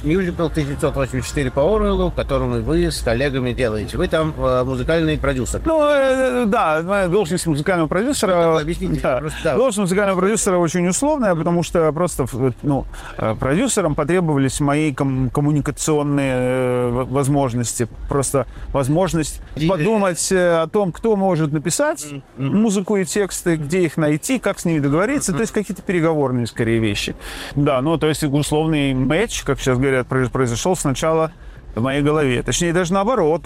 мюзикл 1984 по Оруэллу, который вы с коллегами делаете. Вы там музыкальный продюсер. Да, моя должность музыкального продюсера... Объясните. Да. Да. Должность музыкального продюсера очень условная, потому что просто продюсерам потребовались мои коммуникационные возможности. Просто возможность подумать о том, кто может написать музыку и тексты, где их найти, как с ними договориться. То есть какие-то переговорные, скорее, вещи. Да, то есть условный матч, как сейчас говорят, произошел сначала в моей голове. Точнее, даже наоборот.